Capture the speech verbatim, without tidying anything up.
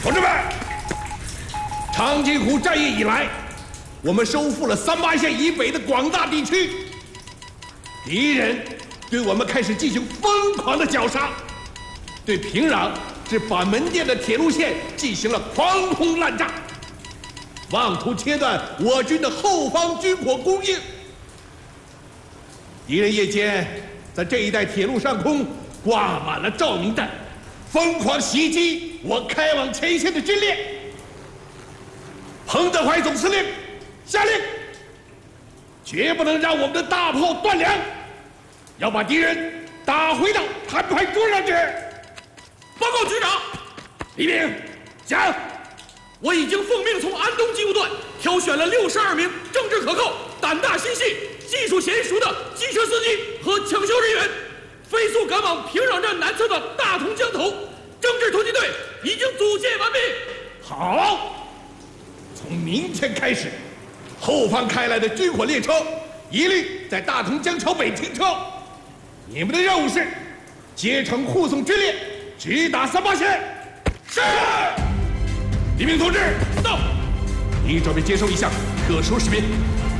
同志们，长津湖战役以来，我们收复了三八线以北的广大地区，敌人对我们开始进行疯狂的绞杀，对平壤至板门店的铁路线进行了狂轰滥炸，妄图切断我军的后方军火供应。敌人夜间在这一带铁路上空挂满了照明弹，疯狂袭击我开往前线的军列。彭德怀总司令下令，绝不能让我们的大炮断粮，要把敌人打回到谈判桌上去。 报告局长， 李炳，讲。 我已经奉命从安东机务段挑选了六十二名政治可靠、胆大心细、技术娴熟的机车司机和抢修人员，飞速赶往平壤站南侧的大同江头。政治突击队已经组建完毕。 好，从明天开始，后方开来的军火列车一律在大同江桥北停车。你们的任务是竭诚护送军列直达三八线。是。李明同志到，你准备接收一项特殊视频，